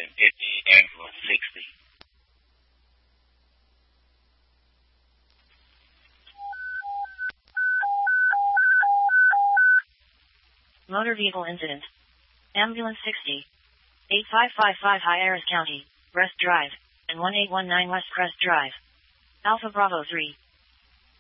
Ambulance 60. Motor vehicle incident. Ambulance 60. 8555 High County, West Drive, and 1819 West Crest Drive. Alpha Bravo 3.